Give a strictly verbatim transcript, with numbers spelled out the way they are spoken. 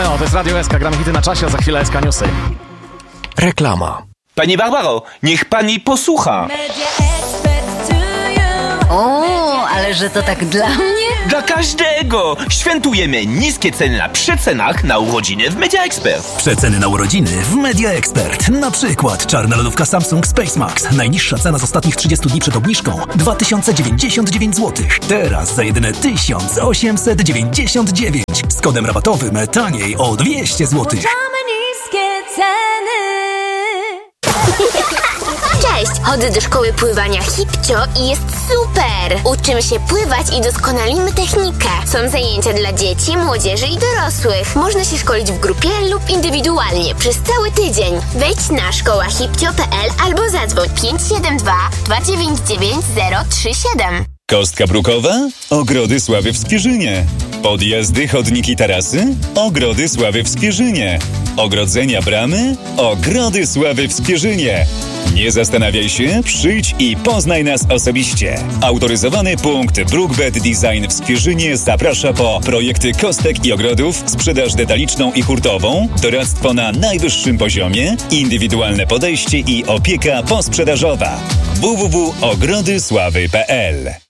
Siemano, to jest Radio S K, gramy hity na czasie, a za chwilę S K Newsy. Reklama. Pani Barbaro, niech pani posłucha. O, ale że to tak dla mnie? Dla każdego! Świętujemy niskie ceny na przecenach na urodziny w Media Expert. Przeceny na urodziny w Media Expert. Na przykład czarna lodówka Samsung Space Max. Najniższa cena z ostatnich trzydziestu dni przed obniżką dwa tysiące dziewięćdziesiąt dziewięć złotych. Teraz za jedyne tysiąc osiemset dziewięćdziesiąt dziewięć. Z kodem rabatowym taniej o dwieście złotych. Cześć! Chodzę do szkoły pływania Hipcio i jest super! Uczymy się pływać i doskonalimy technikę. Są zajęcia dla dzieci, młodzieży i dorosłych. Można się szkolić w grupie lub indywidualnie przez cały tydzień. Wejdź na szkoła hipcio kropka p l albo zadzwoń pięć siedem dwa, dwa dziewięć dziewięć zero trzy siedem. Kostka brukowa? Ogrody Sławy w Skierzynie. Podjazdy, chodniki, tarasy? Ogrody Sławy w Skierzynie. Ogrodzenia, bramy? Ogrody Sławy w Skierzynie. Nie zastanawiaj się, przyjdź i poznaj nas osobiście. Autoryzowany punkt Brookbed Design w Skierzynie zaprasza po projekty kostek i ogrodów, sprzedaż detaliczną i hurtową, doradztwo na najwyższym poziomie, indywidualne podejście i opieka posprzedażowa. w w w kropka ogrody sławy kropka p l